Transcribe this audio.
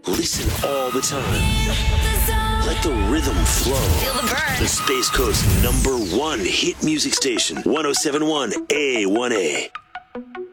Listen all the time. Let the rhythm flow. Feel the burn. The Space Coast #1 hit music station, 1071 A1A.